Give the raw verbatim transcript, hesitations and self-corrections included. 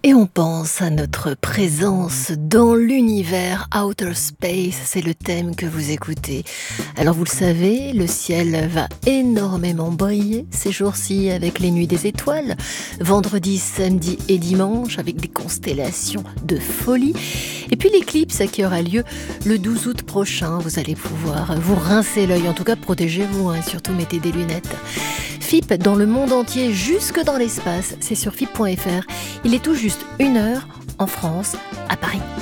Et on pense à notre présence dans l'univers Outer Space, c'est le thème que vous écoutez. Alors vous le savez, le ciel va énormément briller ces jours-ci avec les nuits des étoiles, vendredi, samedi et dimanche avec des constellations de folie. Et puis l'éclipse qui aura lieu le douze août prochain, vous allez pouvoir vous rincer l'œil, en tout cas protégez-vous hein, et surtout mettez des lunettes. F I P dans le monde entier, jusque dans l'espace, c'est sur F I P point F R. Il est tout juste une heure en France, à Paris.